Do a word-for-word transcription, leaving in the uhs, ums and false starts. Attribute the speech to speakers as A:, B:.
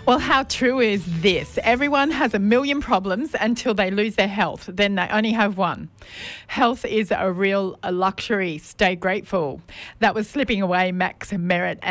A: Well, how true is this? Everyone has a million problems until they lose their health. Then they only have one. Health is a real luxury. Stay grateful. That was Slipping Away, Max Merritt.